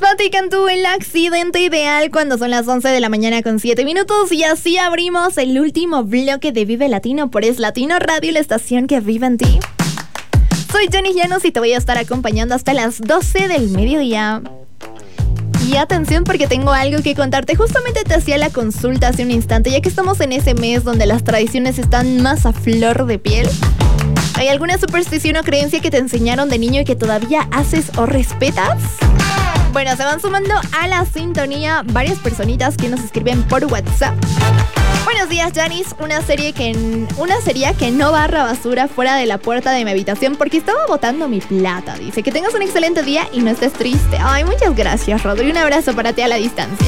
Patti Cantú, el accidente ideal, cuando son las 11 de la mañana con 7 minutos. Y así abrimos el último bloque de Vive Latino por Es Latino Radio, la estación que vive en ti. Soy Jenny Llanos y te voy a estar acompañando hasta las 12 del mediodía. Y atención, porque tengo algo que contarte. Justamente te hacía la consulta hace un instante, ya que estamos en ese mes donde las tradiciones están más a flor de piel. ¿Hay alguna superstición o creencia que te enseñaron de niño y que todavía haces o respetas? Bueno, se van sumando a la sintonía varias personitas que nos escriben por WhatsApp. Buenos días, Janice. Una serie que no barra basura fuera de la puerta de mi habitación porque estaba botando mi plata. Dice que tengas un excelente día y no estés triste. Ay, muchas gracias, Rodri. Un abrazo para ti a la distancia.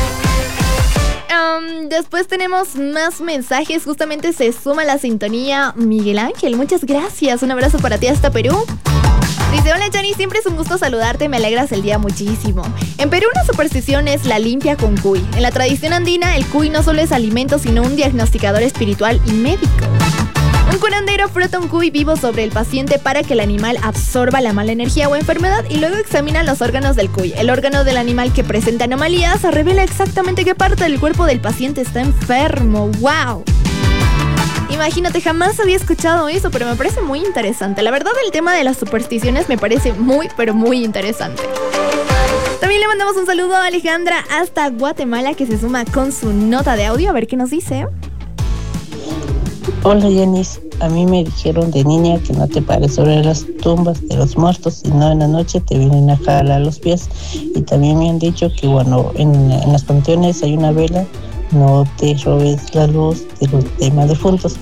Después tenemos más mensajes. Justamente se suma a la sintonía Miguel Ángel. Muchas gracias. Un abrazo para ti hasta Perú. Dice, hola Jani, siempre es un gusto saludarte, me alegras el día muchísimo. En Perú una superstición es la limpia con cuy. En la tradición andina, el cuy no solo es alimento, sino un diagnosticador espiritual y médico. Un curandero frota un cuy vivo sobre el paciente para que el animal absorba la mala energía o enfermedad y luego examina los órganos del cuy. El órgano del animal que presenta anomalías revela exactamente qué parte del cuerpo del paciente está enfermo. ¡Wow! Imagínate, jamás había escuchado eso, pero me parece muy interesante. La verdad, el tema de las supersticiones me parece muy, pero muy interesante. También le mandamos un saludo a Alejandra hasta Guatemala, que se suma con su nota de audio. A ver qué nos dice. Hola, Yanis. A mí me dijeron de niña que no te pares sobre las tumbas de los muertos, sino en la noche te vienen a jalar los pies. Y también me han dicho que, bueno, en las panteones hay una vela. No te robes la luz de los temas difuntos.